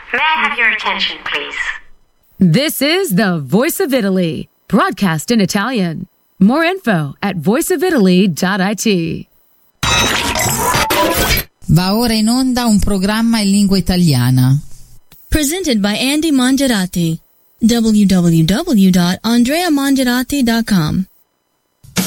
May I have your attention, please? This is the Voice of Italy, broadcast in Italian. More info at voiceofitaly.it. Va ora in onda un programma in lingua italiana. Presented by Andy Mongerati. www.andreamongerati.com